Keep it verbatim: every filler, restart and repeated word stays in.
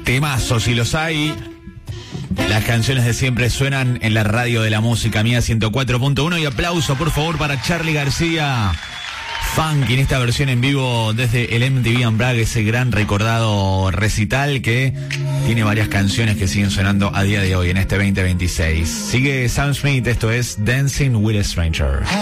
temazos, si los hay. Las canciones de siempre suenan en la radio de la música mía ciento cuatro punto uno. Y aplauso, por favor, para Charly García. Funky en esta versión en vivo desde el M T V Unplugged, ese gran recordado recital que tiene varias canciones que siguen sonando a día de hoy en este veinte veintiséis. Sigue Sam Smith, esto es Dancing with a Stranger.